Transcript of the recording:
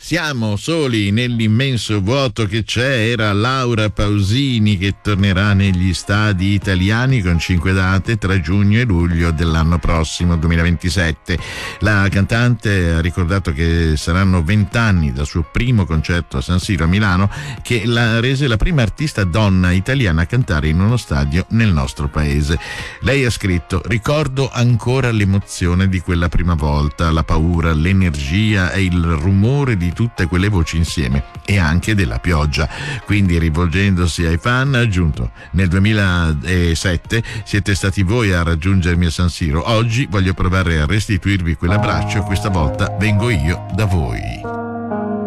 Siamo soli nell'immenso vuoto che c'è. Era Laura Pausini che tornerà negli stadi italiani con 5 date tra giugno e luglio dell'anno prossimo, 2027. La cantante ha ricordato che saranno 20 anni dal suo primo concerto a San Siro a Milano, che la rese la prima artista donna italiana a cantare in uno stadio nel nostro paese. Lei ha scritto: ricordo ancora l'emozione di quella prima volta, la paura, l'energia e il rumore di tutte quelle voci insieme, e anche della pioggia. Quindi, rivolgendosi ai fan, ha aggiunto: nel 2007 siete stati voi a raggiungermi a San Siro, oggi voglio provare a restituirvi quell'abbraccio, questa volta vengo io da voi.